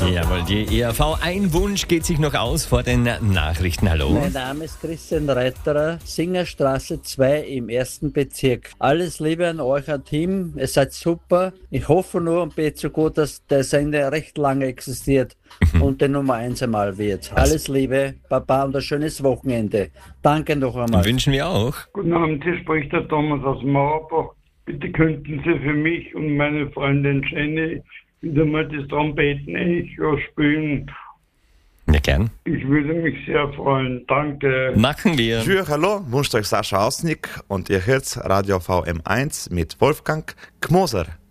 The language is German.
Jawohl, die ERV. Ein Wunsch geht sich noch aus vor den Nachrichten. Hallo. Mein Name ist Christian Reiterer, Singerstraße 2 im 1. Bezirk. Alles Liebe an euch, ein Team. Ihr seid super. Ich hoffe nur und bete so gut, dass der Sender recht lange existiert und der Nummer 1 einmal wird. Alles Liebe, Baba und ein schönes Wochenende. Danke noch einmal. Wünschen wir auch. Guten Abend, hier spricht der Thomas aus Mauerbach. Bitte könnten Sie für mich und meine Freundin Jenny wieder mal das Trompeten-Echo spielen. Ja, gern. Ich würde mich sehr freuen. Danke. Machen wir. Tschüss, hallo, wünscht euch Sascha Ausnick und ihr hört Radio VM1 mit Wolfgang Gmoser.